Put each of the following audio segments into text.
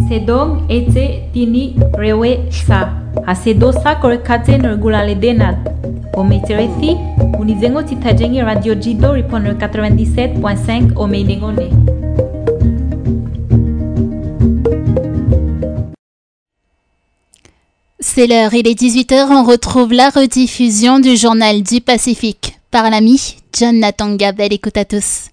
Sedong ete tini rewe sa. Hasedosa korekate nergulale denad. Ometerethi, unizengo titajengi Radio Jido ripon 97.5 Omeinengone. C'est l'heure, il est 18h, on retrouve la rediffusion du Journal du Pacifique par l'ami Jonathan Gab. Belle écoute à tous.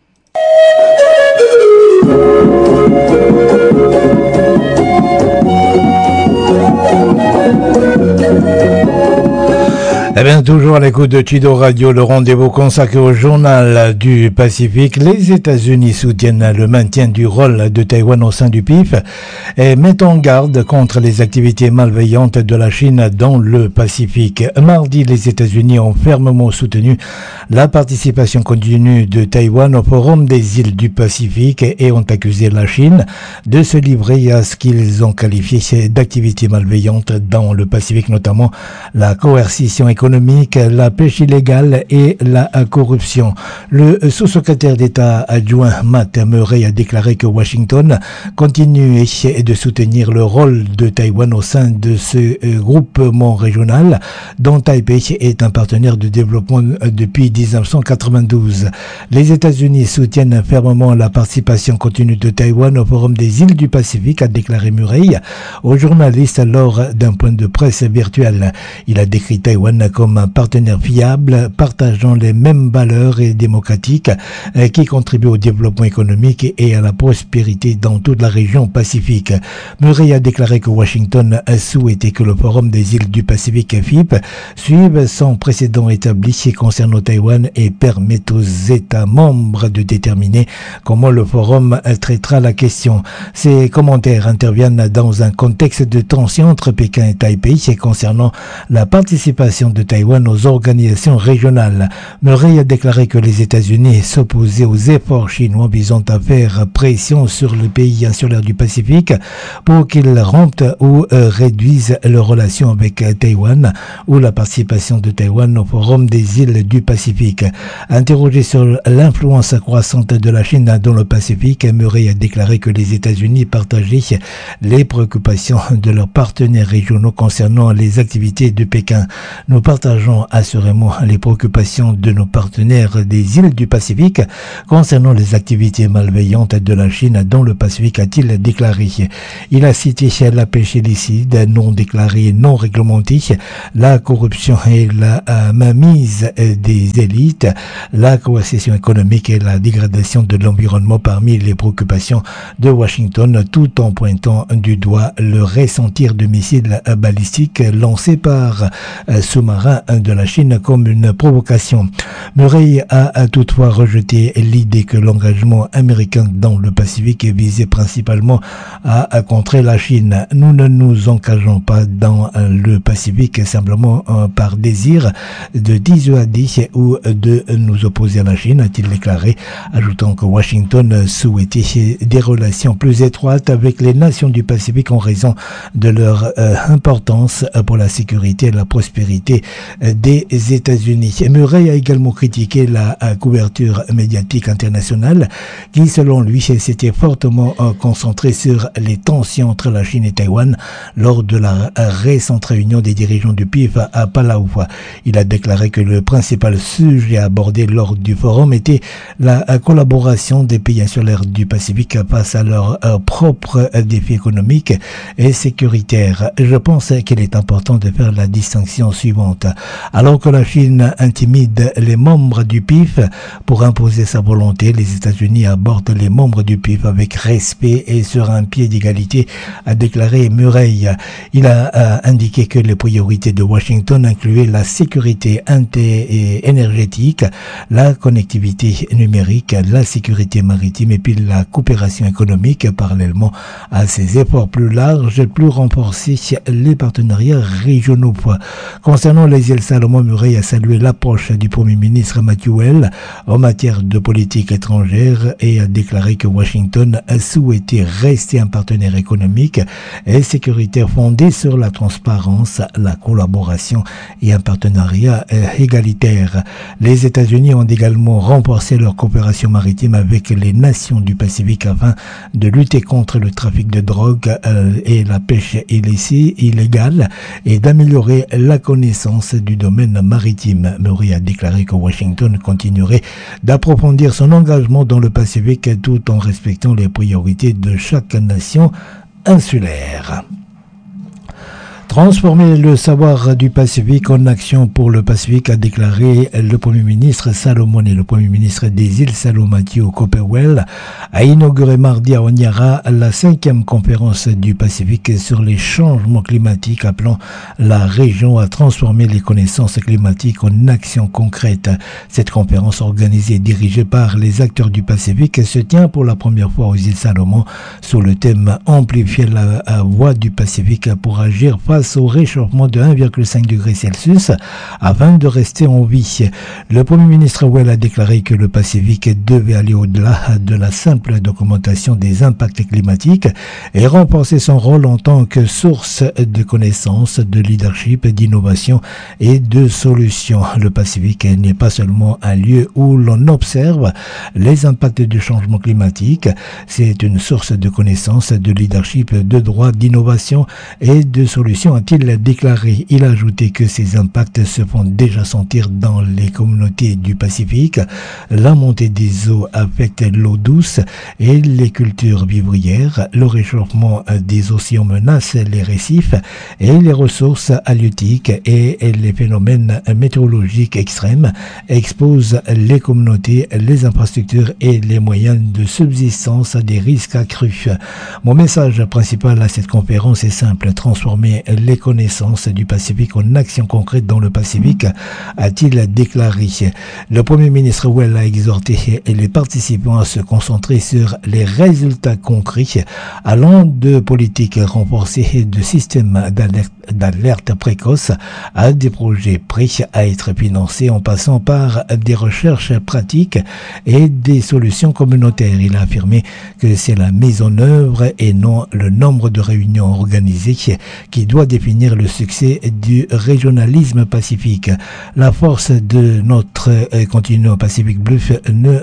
Eh bien, toujours à l'écoute de Chido Radio, le rendez-vous consacré au journal du Pacifique. Les États-Unis soutiennent le maintien du rôle de Taïwan au sein du PIF et mettent en garde contre les activités malveillantes de la Chine dans le Pacifique. Mardi, les États-Unis ont fermement soutenu la participation continue de Taïwan au Forum des îles du Pacifique et ont accusé la Chine de se livrer à ce qu'ils ont qualifié d'activités malveillantes dans le Pacifique, notamment la coercition économique, la pêche illégale et la corruption. Le sous-secrétaire d'État adjoint Matt Murray a déclaré que Washington continue de soutenir le rôle de Taïwan au sein de ce groupement régional dont Taipei est un partenaire de développement depuis 1992. Les États-Unis soutiennent fermement la participation continue de Taïwan au Forum des îles du Pacifique, a déclaré Murray aux journalistes lors d'un point de presse virtuel. Il a décrit Taïwan comme un partenaire fiable, partageant les mêmes valeurs et démocratiques qui contribuent au développement économique et à la prospérité dans toute la région Pacifique. Murray a déclaré que Washington a souhaité que le Forum des îles du Pacifique FIP suive son précédent établi concernant Taïwan et permette aux États membres de déterminer comment le Forum traitera la question. Ces commentaires interviennent dans un contexte de tension entre Pékin et Taipei concernant la participation de Taïwan aux organisations régionales. Murray a déclaré que les États-Unis s'opposaient aux efforts chinois visant à faire pression sur le pays insulaire du Pacifique pour qu'ils rompent ou réduisent leurs relations avec Taïwan ou la participation de Taïwan au Forum des îles du Pacifique. Interrogé sur l'influence croissante de la Chine dans le Pacifique, Murray a déclaré que les États-Unis partageaient les préoccupations de leurs partenaires régionaux concernant les activités de Pékin. Nous partageons assurément les préoccupations de nos partenaires des îles du Pacifique concernant les activités malveillantes de la Chine dans le Pacifique, a-t-il déclaré. Il a cité la pêche illicite, non déclarée, non réglementée, la corruption et la mainmise des élites, la coercition économique et la dégradation de l'environnement parmi les préoccupations de Washington, tout en pointant du doigt le ressentir de missiles balistiques lancés par sous-marin de la Chine comme une provocation. Murray a toutefois rejeté l'idée que l'engagement américain dans le Pacifique est visé principalement à contrer la Chine. Nous ne nous engageons pas dans le Pacifique simplement par désir de dissuader ou de nous opposer à la Chine, a-t-il déclaré, ajoutant que Washington souhaitait des relations plus étroites avec les nations du Pacifique en raison de leur importance pour la sécurité et la prospérité des États-Unis. Murray a également critiqué la couverture médiatique internationale qui, selon lui, s'était fortement concentrée sur les tensions entre la Chine et Taïwan lors de la récente réunion des dirigeants du PIF à Palau. Il a déclaré que le principal sujet abordé lors du forum était la collaboration des pays insulaires du Pacifique face à leurs propres défis économiques et sécuritaires. Je pense qu'il est important de faire la distinction suivante. Alors que la Chine intimide les membres du PIF pour imposer sa volonté, les États-Unis abordent les membres du PIF avec respect et sur un pied d'égalité, a déclaré Murray. Il a indiqué que les priorités de Washington incluaient la sécurité énergétique, la connectivité numérique, la sécurité maritime et puis la coopération économique. Parallèlement à ces efforts plus larges, plus renforcés, les partenariats régionaux. Concernant les îles Salomon Murray a salué l'approche du Premier ministre Matthew Welles en matière de politique étrangère et a déclaré que Washington a souhaité rester un partenaire économique et sécuritaire fondé sur la transparence, la collaboration et un partenariat égalitaire. Les États-Unis ont également renforcé leur coopération maritime avec les nations du Pacifique afin de lutter contre le trafic de drogue et la pêche illégale et d'améliorer la connaissance du domaine maritime. Murray a déclaré que Washington continuerait d'approfondir son engagement dans le Pacifique tout en respectant les priorités de chaque nation insulaire. Transformer le savoir du Pacifique en action pour le Pacifique, a déclaré le Premier ministre Salomon. Et le Premier ministre des îles Salomon, Matthew Copperwell, a inauguré mardi à Honiara la 5e conférence du Pacifique sur les changements climatiques, appelant la région à transformer les connaissances climatiques en actions concrètes. Cette conférence, organisée et dirigée par les acteurs du Pacifique, se tient pour la première fois aux îles Salomon sous le thème « Amplifier la voix du Pacifique pour agir face au réchauffement de 1,5 degré Celsius afin de rester en vie ». Le Premier ministre Welles a déclaré que le Pacifique devait aller au-delà de la simple documentation des impacts climatiques et renforcer son rôle en tant que source de connaissances, de leadership, d'innovation et de solutions. Le Pacifique n'est pas seulement un lieu où l'on observe les impacts du changement climatique, c'est une source de connaissances, de leadership, de droit, d'innovation et de solutions, a-t-il déclaré. Il a ajouté que ces impacts se font déjà sentir dans les communautés du Pacifique. La montée des eaux affecte l'eau douce et les cultures vivrières. Le réchauffement des océans menace les récifs et les ressources halieutiques, et les phénomènes météorologiques extrêmes exposent les communautés, les infrastructures et les moyens de subsistance à des risques accrus. Mon message principal à cette conférence est simple: transformer les connaissances du Pacifique en actions concrètes dans le Pacifique, a-t-il déclaré. Le Premier ministre Welles a exhorté les participants à se concentrer sur les résultats concrets, allant de politiques renforcées, de systèmes d'alerte précoce à des projets prêts à être financés, en passant par des recherches pratiques et des solutions communautaires. Il a affirmé que c'est la mise en œuvre et non le nombre de réunions organisées qui doit définir le succès du régionalisme pacifique. La force de notre continent Pacific Bluff ne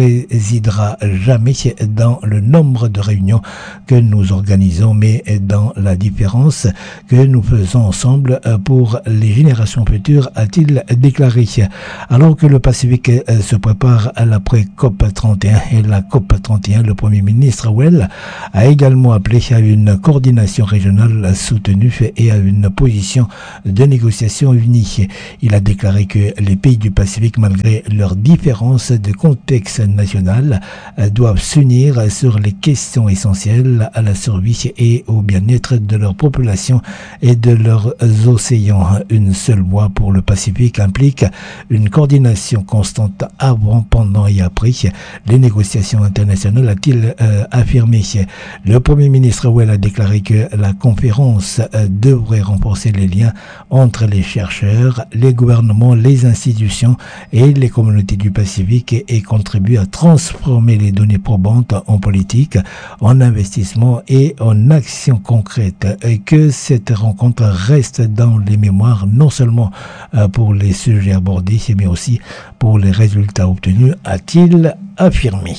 résidera jamais dans le nombre de réunions que nous organisons, mais dans la différence que nous faisons ensemble pour les générations futures, a-t-il déclaré. Alors que le Pacifique se prépare à l'après COP31 et la COP31, le Premier ministre Welles a également appelé à une coordination régionale soutenue et à une position de négociation unie. Il a déclaré que les pays du Pacifique, malgré leurs différences de contexte national, doivent s'unir sur les questions essentielles à la survie et au bien-être de leur population et de leurs océans. Une seule voie pour le Pacifique implique une coordination constante avant, pendant et après les négociations internationales, a-t-il affirmé. Le Premier ministre Welles a déclaré que la conférence devrait renforcer les liens entre les chercheurs, les gouvernements, les institutions et les communautés du Pacifique et contribuer à transformer les données probantes en politique, en investissement et en actions concrètes. Et que cette rencontre reste dans les mémoires, non seulement pour les sujets abordés, mais aussi pour les résultats obtenus, a-t-il affirmé.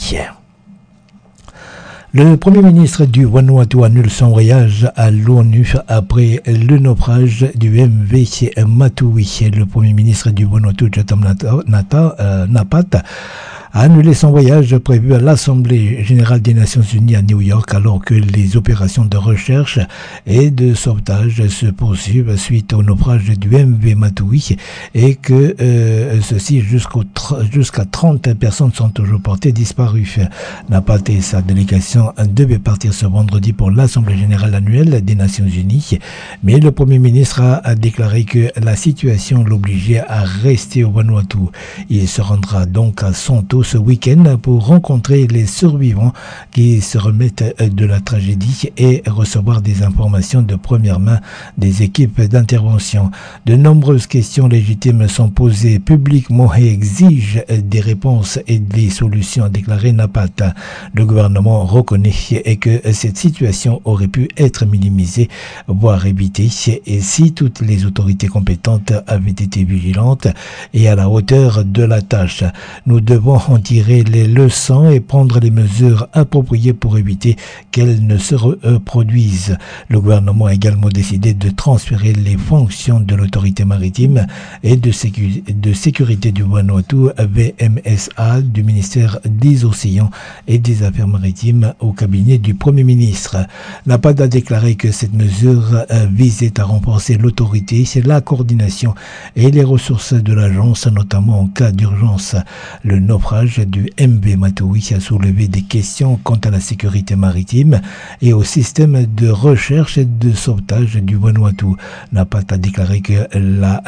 Le Premier ministre du Vanuatu annule son voyage à l'ONU après le naufrage du MV Matui. Le Premier ministre du Vanuatu, Jatam Napat, a annulé son voyage prévu à l'Assemblée générale des Nations Unies à New York, alors que les opérations de recherche et de sauvetage se poursuivent suite au naufrage du MV Matui et que ceci jusqu'à 30 personnes sont toujours portées disparues. Napat et sa délégation devaient partir ce vendredi pour l'Assemblée générale annuelle des Nations Unies, mais le Premier ministre a déclaré que la situation l'obligeait à rester au Vanuatu. Il se rendra donc à son tour Vanuatu ce week-end pour rencontrer les survivants qui se remettent de la tragédie et recevoir des informations de première main des équipes d'intervention. De nombreuses questions légitimes sont posées publiquement et exigent des réponses et des solutions, a déclaré Napata. Le gouvernement reconnaît que cette situation aurait pu être minimisée, voire évitée, et si toutes les autorités compétentes avaient été vigilantes et à la hauteur de la tâche. Nous devons en tirer les leçons et prendre les mesures appropriées pour éviter qu'elles ne se reproduisent. Le gouvernement a également décidé de transférer les fonctions de l'autorité maritime et de sécurité du Vanuatu, VMSA, du ministère des Océans et des Affaires maritimes au cabinet du Premier ministre. Napata a déclaré que cette mesure visait à renforcer l'autorité, la coordination et les ressources de l'agence, notamment en cas d'urgence. Le naufrage du MV Matui a soulevé des questions quant à la sécurité maritime et au système de recherche et de sauvetage du Vanuatu. Napata a déclaré que la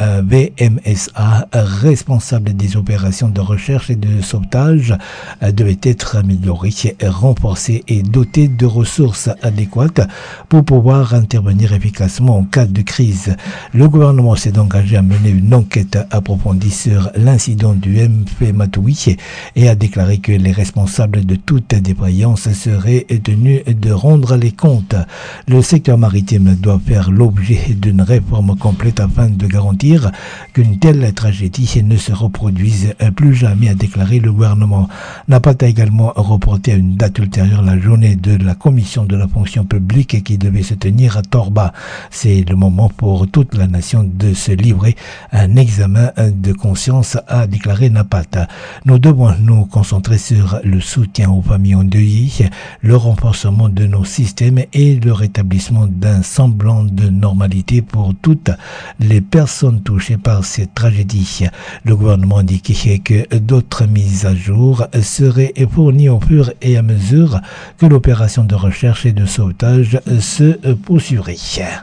VMSA, responsable des opérations de recherche et de sauvetage, devait être améliorée, renforcée et dotée de ressources adéquates pour pouvoir intervenir efficacement en cas de crise. Le gouvernement s'est engagé à mener une enquête approfondie sur l'incident du MV Matui et a déclaré que les responsables de toute défaillance seraient tenus de rendre les comptes. Le secteur maritime doit faire l'objet d'une réforme complète afin de garantir qu'une telle tragédie ne se reproduise plus jamais, a déclaré le gouvernement. Napata a également reporté à une date ultérieure la journée de la commission de la fonction publique qui devait se tenir à Torba. C'est le moment pour toute la nation de se livrer à un examen de conscience, a déclaré Napata. Nous devons nous concentrer sur le soutien aux familles endeuillées, le renforcement de nos systèmes et le rétablissement d'un semblant de normalité pour toutes les personnes touchées par cette tragédie. Le gouvernement a indiqué que d'autres mises à jour seraient fournies au fur et à mesure que l'opération de recherche et de sauvetage se poursuivrait.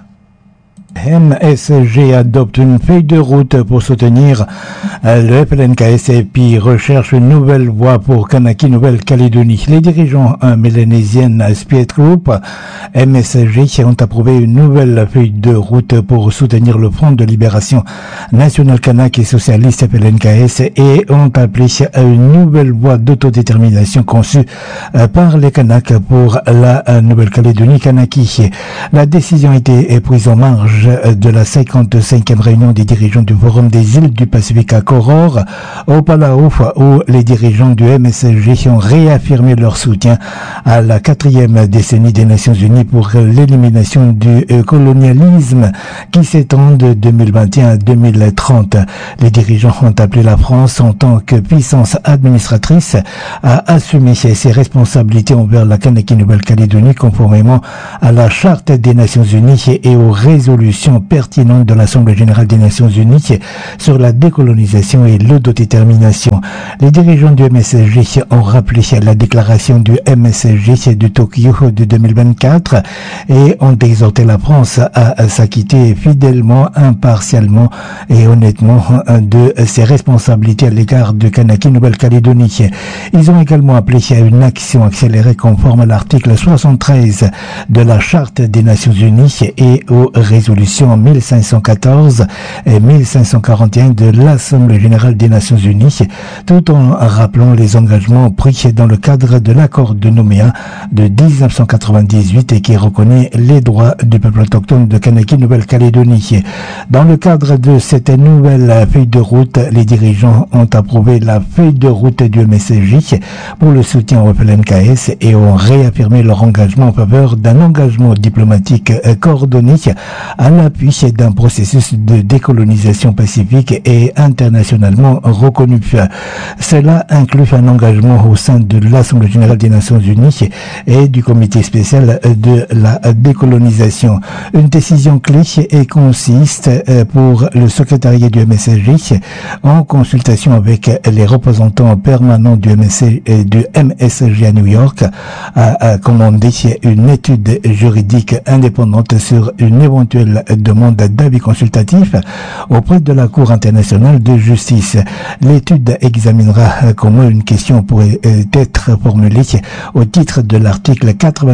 MSG adopte une feuille de route pour soutenir le FLNKS et puis recherche une nouvelle voie pour Kanaki Nouvelle-Calédonie. Les dirigeants mélanésiennes Spirit Group, MSG, ont approuvé une nouvelle feuille de route pour soutenir le Front de Libération National Kanak et Socialiste FLNKS et ont appelé à une nouvelle voie d'autodétermination conçue par les Kanaks pour la Nouvelle-Calédonie Kanaki. La décision a été prise en marge de la 55e réunion des dirigeants du Forum des îles du Pacifique à Koror, au Palaouf, où les dirigeants du MSG ont réaffirmé leur soutien à la 4e décennie des Nations Unies pour l'élimination du colonialisme qui s'étend de 2021 à 2030. Les dirigeants ont appelé la France en tant que puissance administratrice à assumer ses responsabilités envers la Kanaki Nouvelle-Calédonie conformément à la Charte des Nations Unies et aux résolutions pertinentes de l'Assemblée générale des Nations Unies sur la décolonisation et l'autodétermination. Les dirigeants du MSG ont rappelé la déclaration du MSG de Tokyo de 2024 et ont exhorté la France à s'acquitter fidèlement, impartialement et honnêtement de ses responsabilités à l'égard de Kanaki Nouvelle-Calédonie. Ils ont également appelé à une action accélérée conforme à l'article 73 de la Charte des Nations Unies et aux résolutions 1514 et 1541 de l'Assemblée générale des Nations Unies, tout en rappelant les engagements pris dans le cadre de l'accord de Nouméa de 1998 et qui reconnaît les droits du peuple autochtone de Kanaki Nouvelle-Calédonie. Dans le cadre de cette nouvelle feuille de route, les dirigeants ont approuvé la feuille de route du MSJ pour le soutien au FLNKS et ont réaffirmé leur engagement en faveur d'un engagement diplomatique coordonné à l'appui d'un processus de décolonisation pacifique et internationalement reconnu. Cela inclut un engagement au sein de l'Assemblée générale des Nations Unies et du comité spécial de la décolonisation. Une décision clé et consiste pour le secrétariat du MSJ, en consultation avec les représentants permanents du MSJ à New York, à commander une étude juridique indépendante sur une éventuelle nouvelle demande d'avis consultatif auprès de la Cour internationale de justice. L'étude examinera comment une question pourrait être formulée au titre de l'article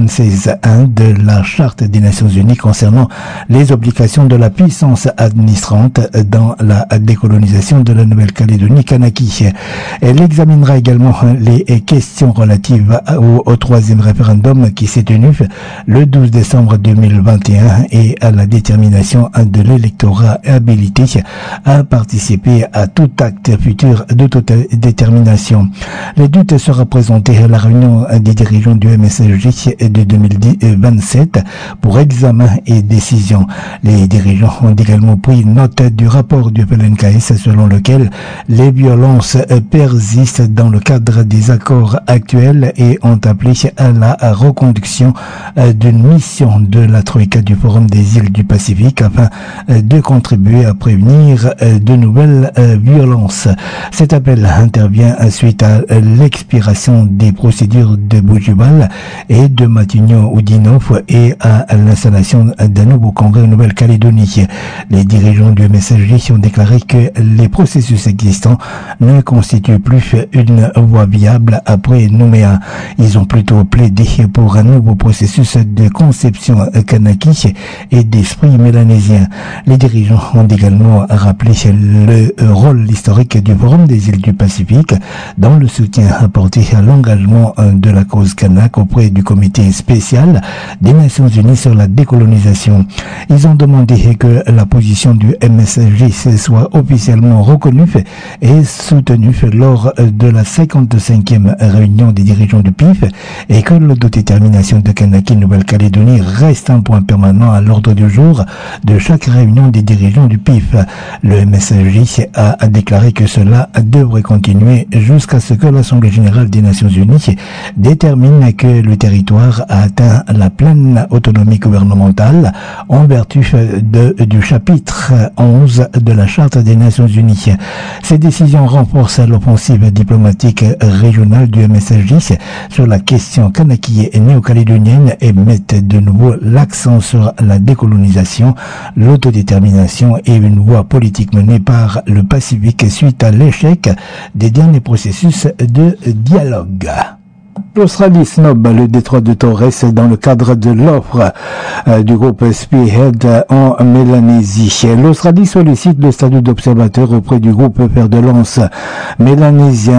96.1 de la Charte des Nations Unies concernant les obligations de la puissance administrante dans la décolonisation de la Nouvelle-Calédonie Kanaki. Elle examinera également les questions relatives au troisième référendum qui s'est tenu le 12 décembre 2021 et à la détermination de l'électorat habilité à participer à tout acte futur d'autodétermination. L'étude sera présentée à la réunion des dirigeants du MSJ de 2027 pour examen et décision. Les dirigeants ont également pris note du rapport du PLNKS selon lequel les violences persistent dans le cadre des accords actuels et ont appelé à la reconduction d'une mission de la Troïka du Forum des îles du Pacifique afin de contribuer à prévenir de nouvelles violences. Cet appel intervient suite à l'expiration des procédures de Boujibal et de Matignon-Oudinov et à l'installation d'un nouveau congrès en Nouvelle-Calédonie. Les dirigeants du MSJ ont déclaré que les processus existants ne constituent plus une voie viable après Nouméa. Ils ont plutôt plaidé pour un nouveau processus de conception kanaki et d'esprit mélanésien. Les dirigeants ont également rappelé le rôle historique du Forum des îles du Pacifique dans le soutien apporté à l'engagement de la cause kanak auprès du comité spécial des Nations Unies sur la décolonisation. Ils ont demandé que la position du MSJ soit officiellement reconnue et soutenue lors de la 55e réunion des dirigeants du PIF et que l'autodétermination de Kanaki Nouvelle-Calédonie reste un point permanent à l'ordre du jour de chaque réunion des dirigeants du PIF. Le MSJ a déclaré que cela devrait continuer jusqu'à ce que l'Assemblée générale des Nations Unies détermine que le territoire a atteint la pleine autonomie gouvernementale en vertu du chapitre 11 de la Charte des Nations Unies. Ces décisions renforcent l'offensive diplomatique régionale du MSJ sur la question kanaki et néo-calédonienne et mettent de nouveau l'accent sur la décolonisation, l'autodétermination et une voie politique menée par le Pacifique suite à l'échec des derniers processus de dialogue. L'Australie snob le détroit de Torres dans le cadre de l'offre du groupe Spearhead en Mélanésie. L'Australie sollicite le statut d'observateur auprès du groupe fer de lance mélanésien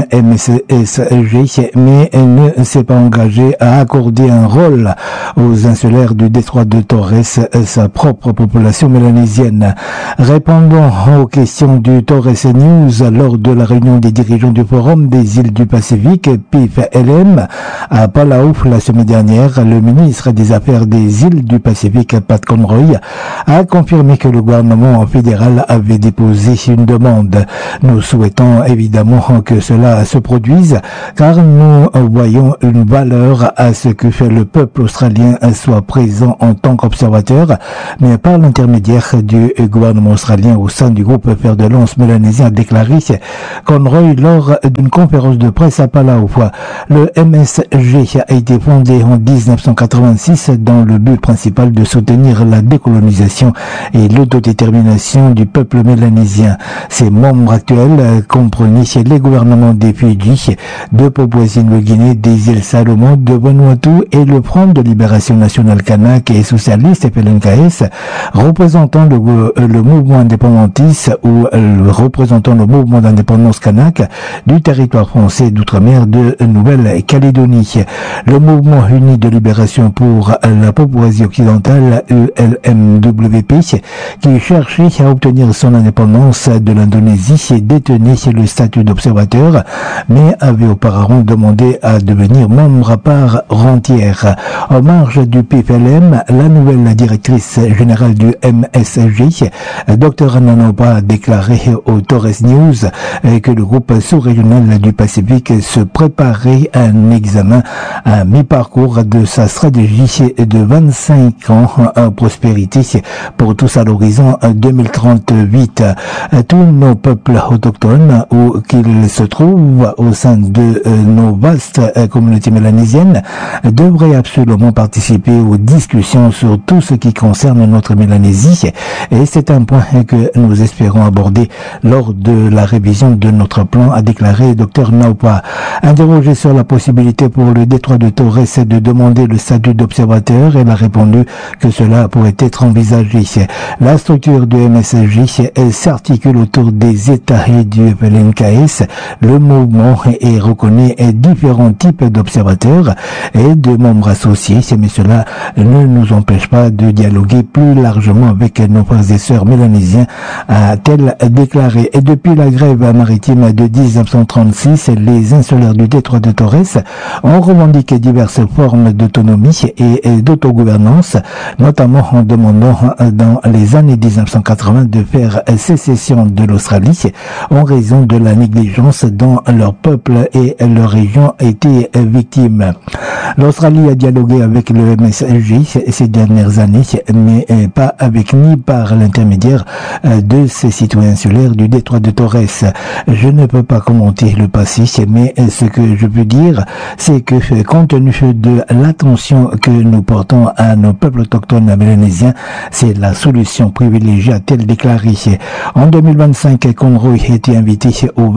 MSSG, mais elle ne s'est pas engagée à accorder un rôle aux insulaires du détroit de Torres, sa propre population mélanésienne. Répondant aux questions du Torres News lors de la réunion des dirigeants du Forum des îles du Pacifique, PIF-LM, à Palau la semaine dernière, le ministre des Affaires des îles du Pacifique, Pat Conroy, a confirmé que le gouvernement fédéral avait déposé une demande. Nous souhaitons évidemment que cela se produise, car nous voyons une valeur à ce que le peuple australien soit présent en tant qu'observateur, mais par l'intermédiaire du gouvernement australien au sein du groupe fer de lance mélanésien, a déclaré Conroy lors d'une conférence de presse à Palau. Le MSG a été fondé en 1986 dans le but principal de soutenir la décolonisation et l'autodétermination du peuple mélanésien. Ses membres actuels comprenaient les gouvernements des Fidji, de Papouasie-Nouvelle-Guinée, des îles Salomon, de Vanuatu et le Front de Libération Nationale Kanak et Socialiste FLNKS, représentant le mouvement indépendantiste ou représentant le mouvement d'indépendance kanak du territoire français d'outre-mer de Nouvelle-Calédonie. Le mouvement uni de libération pour la Papouasie occidentale, ELMWP, qui cherchait à obtenir son indépendance de l'Indonésie, détenait le statut d'observateur, mais avait auparavant demandé à devenir membre à part entière. En marge du PFLM, la nouvelle directrice générale du MSJ, Dr Nanopa, a déclaré au Torres News que le groupe sous-régional du Pacifique se préparait à un examen à mi-parcours de sa stratégie de 25 ans prospérité pour tous à l'horizon 2038. Tous nos peuples autochtones, où qu'ils se trouvent au sein de nos vastes communautés mélanésiennes, devraient absolument participer aux discussions sur tout ce qui concerne notre Mélanésie, et c'est un point que nous espérons aborder lors de la révision de notre plan, a déclaré Dr Naupa. Interrogé sur la possibilité pour le détroit de Torres de demander le statut d'observateur, elle a répondu que cela pourrait être envisagé. La structure du MSJ s'articule autour des États et du PLNKS. Le mouvement est reconnu différents types d'observateurs et de membres associés, mais cela ne nous empêche pas de dialoguer plus largement avec nos frères et sœurs mélanésiens, a-t-elle déclaré. Et depuis la grève maritime de 1936, les insulaires du détroit de Torres ont revendiqué diverses formes d'autonomie et d'autogouvernance, notamment en demandant dans les années 1980 de faire sécession de l'Australie en raison de la négligence dont leur peuple et leur région étaient victimes. L'Australie a dialogué avec le MSJ ces dernières années, mais pas avec ni par l'intermédiaire de ces citoyens insulaires du détroit de Torres. Je ne peux pas commenter le passé, mais ce que je veux dire, c'est que compte tenu de l'attention que nous portons à nos peuples autochtones mélanésiens, c'est la solution privilégiée, a-t-elle déclaré. En 2025, Conroy était invité au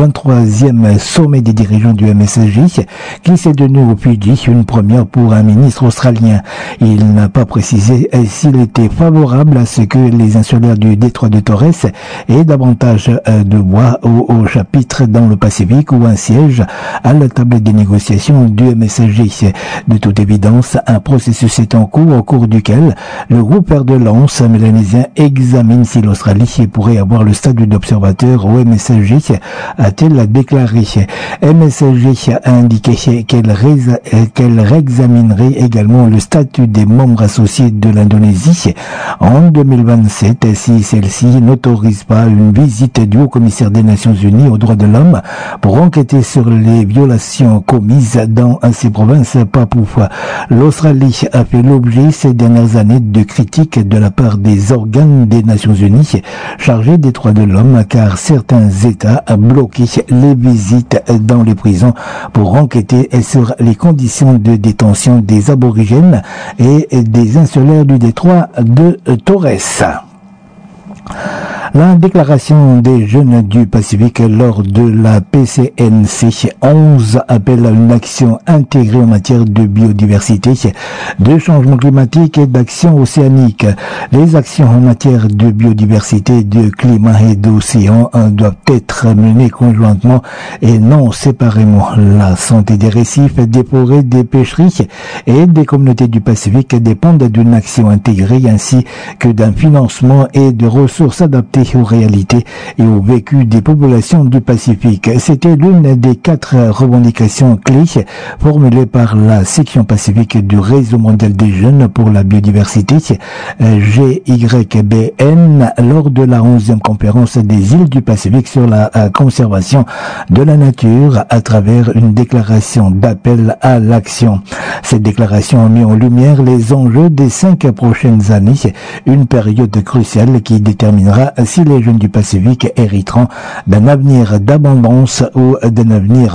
23e sommet des dirigeants du MSJ, qui s'est tenu au Fidji, une première pour un ministre australien. Il n'a pas précisé s'il était favorable à ce que les insulaires du détroit de Torres aient davantage de voix au chapitre dans le Pacifique ou un siège à la table des négociations du MSJ. De toute évidence, un processus est en cours au cours duquel le groupe Fer de Lance mélanésien examine si l'Australie pourrait avoir le statut d'observateur au MSJ, a-t-elle déclaré. MSJ a indiqué qu'elle réexaminerait également le statut des membres associés de l'Indonésie en 2027 si celle-ci n'autorise pas une visite du haut-commissaire des Nations Unies aux droits de l'homme pour enquêter sur les violations commises dans ces provinces papoues. L'Australie a fait l'objet ces dernières années de critiques de la part des organes des Nations Unies chargés des droits de l'homme, car certains États bloqué les visites dans les prisons pour enquêter sur les conditions de détention des aborigènes et des insulaires du détroit de Torres. La déclaration des jeunes du Pacifique lors de la PCNC 11 appelle à une action intégrée en matière de biodiversité, de changement climatique et d'action océanique. Les actions en matière de biodiversité, de climat et d'océan doivent être menées conjointement et non séparément. La santé des récifs, des forêts, des pêcheries et des communautés du Pacifique dépendent d'une action intégrée ainsi que d'un financement et de ressources adaptées aux réalités et au vécu des populations du Pacifique. C'était l'une des 4 revendications clés formulées par la section Pacifique du Réseau mondial des jeunes pour la biodiversité, GYBN, lors de la 11e conférence des îles du Pacifique sur la conservation de la nature à travers une déclaration d'appel à l'action. Cette déclaration a mis en lumière les enjeux des 5 prochaines années, une période cruciale qui déterminera si les jeunes du Pacifique hériteront d'un avenir d'abondance ou d'un avenir